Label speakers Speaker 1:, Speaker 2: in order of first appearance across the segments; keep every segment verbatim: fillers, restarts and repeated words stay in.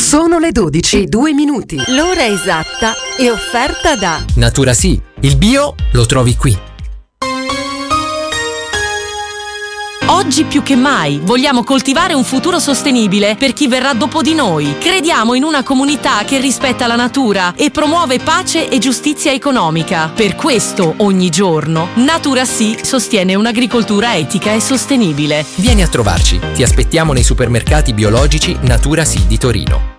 Speaker 1: Sono le dodici e due minuti.
Speaker 2: L'ora esatta è offerta da
Speaker 3: Natura Sì, il bio lo trovi qui.
Speaker 4: Oggi più che mai vogliamo coltivare un futuro sostenibile per chi verrà dopo di noi. Crediamo in una comunità che rispetta la natura e promuove pace e giustizia economica. Per questo, ogni giorno, Natura Sì sostiene un'agricoltura etica e sostenibile.
Speaker 3: Vieni a trovarci, ti aspettiamo nei supermercati biologici Natura Sì di Torino.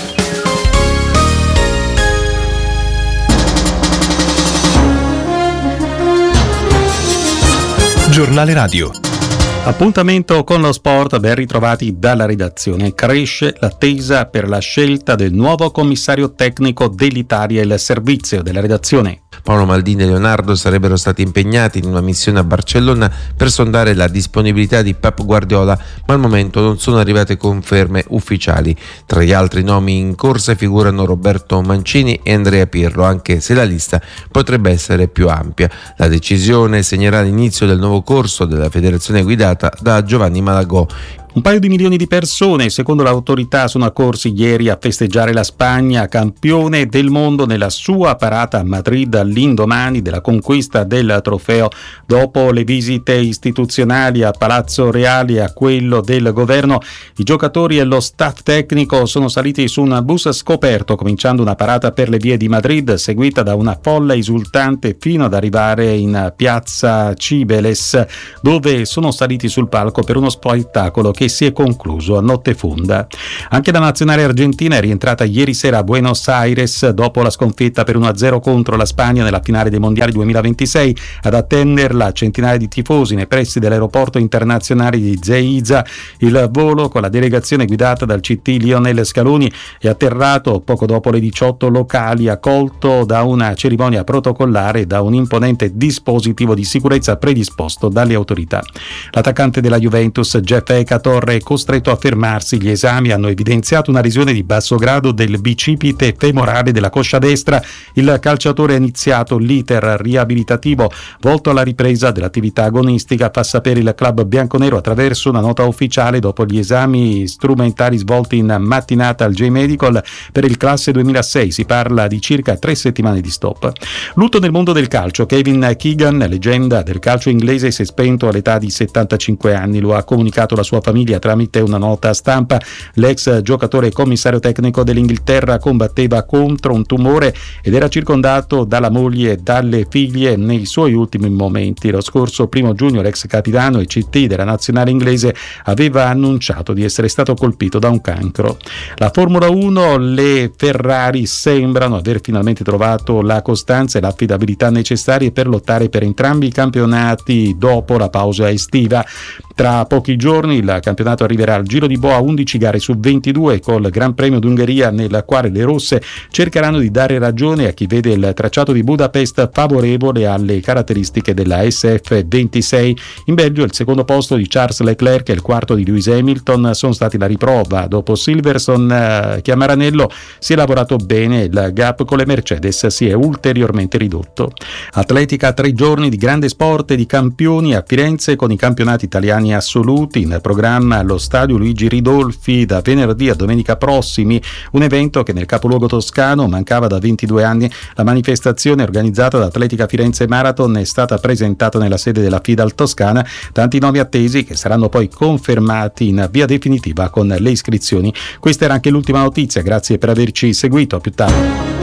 Speaker 5: Giornale radio. Appuntamento con lo sport, ben ritrovati dalla redazione. Cresce l'attesa per la scelta del nuovo commissario tecnico dell'Italia. Il servizio della redazione.
Speaker 6: Paolo Maldini e Leonardo sarebbero stati impegnati in una missione a Barcellona per sondare la disponibilità di Pep Guardiola, ma al momento non sono arrivate conferme ufficiali. Tra gli altri nomi in corsa figurano Roberto Mancini e Andrea Pirlo, anche se la lista potrebbe essere più ampia. La decisione segnerà l'inizio del nuovo corso della federazione guidata da Giovanni Malagò.
Speaker 5: Un paio di milioni di persone, secondo l'autorità, sono accorsi ieri a festeggiare la Spagna, campione del mondo, nella sua parata a Madrid all'indomani della conquista del trofeo. Dopo le visite istituzionali a Palazzo Reale e a quello del governo, i giocatori e lo staff tecnico sono saliti su un bus scoperto, cominciando una parata per le vie di Madrid, seguita da una folla esultante fino ad arrivare in piazza Cibeles, dove sono saliti sul palco per uno spettacolo che si è concluso a notte fonda. Anche la nazionale argentina è rientrata ieri sera a Buenos Aires dopo la sconfitta per uno a zero contro la Spagna nella finale dei mondiali duemilaventisei. Ad attenderla centinaia di tifosi nei pressi dell'aeroporto internazionale di Ezeiza. Il volo con la delegazione guidata dal C T Lionel Scaloni è atterrato poco dopo le diciotto locali, accolto da una cerimonia protocollare e da un imponente dispositivo di sicurezza predisposto dalle autorità. L'attaccante della Juventus, Jeff Ekator, è costretto a fermarsi. Gli esami hanno evidenziato una lesione di basso grado del bicipite femorale della coscia destra. Il calciatore ha iniziato l'iter riabilitativo volto alla ripresa dell'attività agonistica, fa sapere il club bianconero attraverso una nota ufficiale dopo gli esami strumentali svolti in mattinata al J-Medical. Per il classe duemilasei si parla di circa tre settimane di stop. Lutto nel mondo del calcio. Kevin Keegan, leggenda del calcio inglese, si è spento all'età di settantacinque anni. Lo ha comunicato la sua famiglia tramite una nota stampa. L'ex giocatore e commissario tecnico dell'Inghilterra combatteva contro un tumore ed era circondato dalla moglie e dalle figlie nei suoi ultimi momenti. Lo scorso primo giugno l'ex capitano e C T della nazionale inglese aveva annunciato di essere stato colpito da un cancro. La Formula uno, le Ferrari sembrano aver finalmente trovato la costanza e l'affidabilità necessarie per lottare per entrambi i campionati dopo la pausa estiva. Tra pochi giorni il campionato arriverà al Giro di Boa, undici gare su ventidue col Gran Premio d'Ungheria, nel quale le rosse cercheranno di dare ragione a chi vede il tracciato di Budapest favorevole alle caratteristiche della S F ventisei. In Belgio il secondo posto di Charles Leclerc e il quarto di Lewis Hamilton sono stati la riprova. Dopo Silverstone e Maranello si è lavorato bene, il gap con le Mercedes si è ulteriormente ridotto. Atletica, tre giorni di grande sport e di campioni a Firenze con i campionati italiani assoluti. In programma allo stadio Luigi Ridolfi da venerdì a domenica prossimi, un evento che nel capoluogo toscano mancava da ventidue anni. La manifestazione organizzata da Atletica Firenze Marathon è stata presentata nella sede della Fidal Toscana, tanti nomi attesi che saranno poi confermati in via definitiva con le iscrizioni. Questa era anche l'ultima notizia, grazie per averci seguito, a più tardi.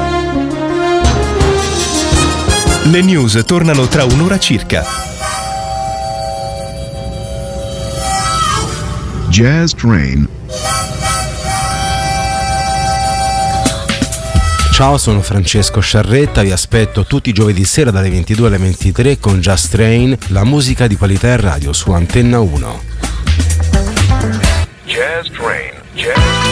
Speaker 5: Le news tornano tra un'ora circa.
Speaker 7: Jazz Train.
Speaker 8: Ciao, sono Francesco Sciarretta, vi aspetto tutti i giovedì sera dalle ventidue alle ventitré con Jazz Train, la musica di qualità in radio su Antenna uno.
Speaker 7: Jazz Train. Jazz